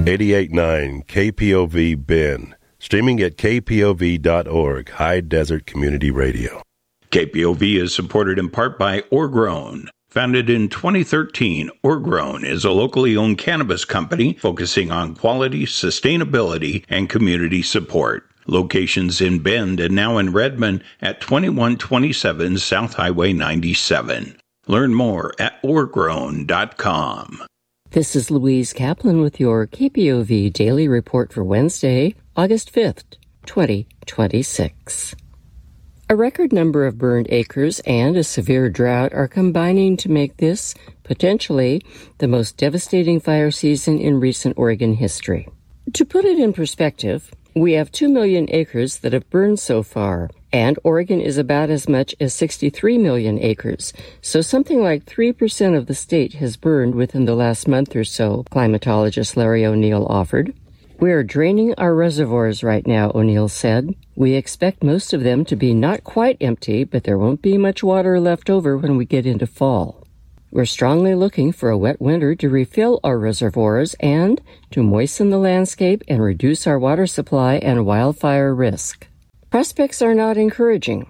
88.9 KPOV Bend. Streaming at kpov.org, High Desert Community Radio. KPOV is supported in part by Orgrown. Founded in 2013, Orgrown is a locally owned cannabis company focusing on quality, sustainability, and community support. Locations in Bend and now in Redmond at 2127 South Highway 97. Learn more at orgrown.com. This is Louise Kaplan with your KPOV Daily Report for Wednesday, August 5th, 2026. A record number of burned acres and a severe drought are combining to make this, potentially, the most devastating fire season in recent Oregon history. To put it in perspective, we have 2 million acres that have burned so far, and Oregon is about as much as 63 million acres, so something like 3% of the state has burned within the last month or so, climatologist Larry O'Neill offered. We are draining our reservoirs right now, O'Neill said. We expect most of them to be not quite empty, but there won't be much water left over when we get into fall. We're strongly looking for a wet winter to refill our reservoirs and to moisten the landscape and reduce our water supply and wildfire risk. Prospects are not encouraging.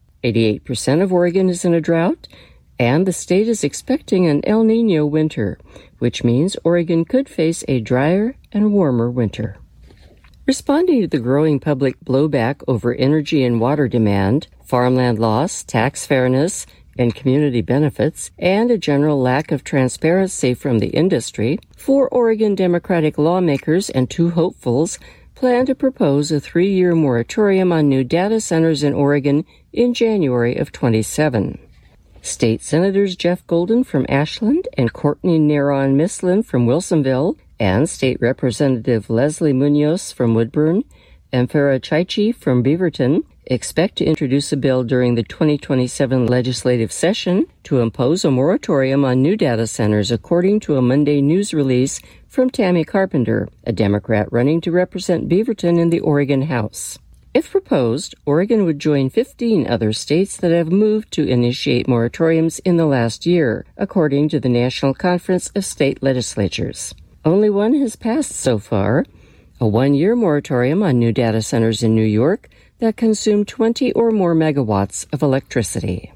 88% of Oregon is in a drought, and the state is expecting an El Niño winter, which means Oregon could face a drier and warmer winter. Responding to the growing public blowback over energy and water demand, farmland loss, tax fairness, and community benefits, and a general lack of transparency from the industry, 4 Oregon Democratic lawmakers and 2 hopefuls plan to propose a 3-year moratorium on new data centers in Oregon in January of 27. State Senators Jeff Golden from Ashland and Courtney Neron Mislin from Wilsonville, and State Representative Leslie Munoz from Woodburn, and Farah Chaichi from Beaverton expect to introduce a bill during the 2027 legislative session to impose a moratorium on new data centers, according to a Monday news release from Tammy Carpenter, a Democrat running to represent Beaverton in the Oregon House. If proposed, Oregon would join 15 other states that have moved to initiate moratoriums in the last year, according to the National Conference of State Legislatures. Only one has passed so far, a 1-year moratorium on new data centers in New York that consume 20 or more megawatts of electricity.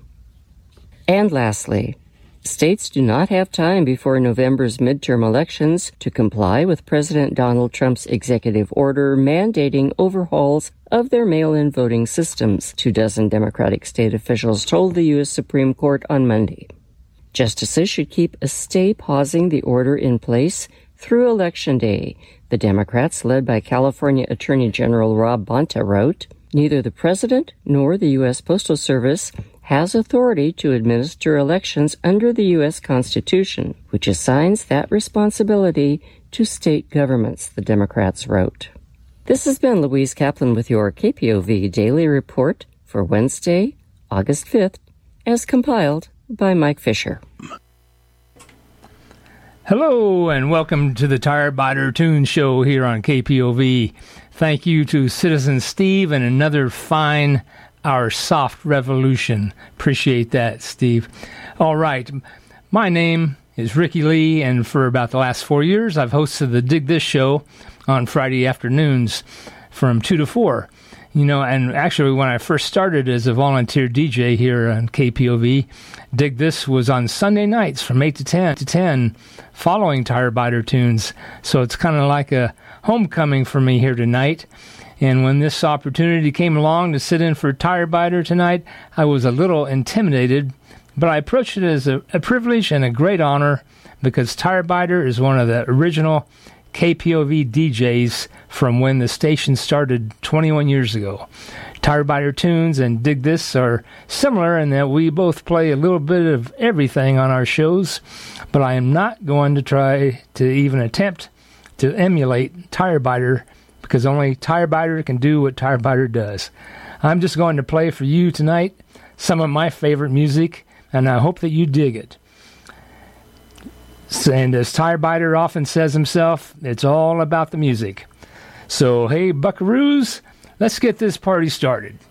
And lastly, states do not have time before November's midterm elections to comply with President Donald Trump's executive order mandating overhauls of their mail-in voting systems, 24 Democratic state officials told the U.S. Supreme Court on Monday. Justices should keep a stay pausing the order in place through Election Day, the Democrats, led by California Attorney General Rob Bonta, wrote. Neither the President nor the U.S. Postal Service has authority to administer elections under the U.S. Constitution, which assigns that responsibility to state governments, the Democrats wrote. This has been Louise Kaplan with your KPOV Daily Report for Wednesday, August 5th, as compiled by Mike Fisher. Hello, and welcome to the Tire Biter Tunes Show here on KPOV. Thank you to Citizen Steve and another fine Our Soft Revolution. Appreciate that, Steve. All right, my name is Ricky Lee, and for about the last 4 years, I've hosted the Dig This show on Friday afternoons from 2 to 4. You know, and actually when I first started as a volunteer DJ here on KPOV, Dig This was on Sunday nights from 8 to 10 following Tire Biter Tunes. So it's kind of like a homecoming for me here tonight. And when this opportunity came along to sit in for Tire Biter tonight, I was a little intimidated, but I approached it as a privilege and a great honor because Tire Biter is one of the original KPOV DJs from when the station started 21 years ago. Tire Biter Tunes and Dig This are similar in that we both play a little bit of everything on our shows, but I am not going to try to even attempt to emulate Tire Biter because only Tire Biter can do what Tire Biter does. I'm just going to play for you tonight some of my favorite music, and I hope that you dig it. And as Tire Biter often says himself, it's all about the music. So, hey, buckaroos, let's get this party started.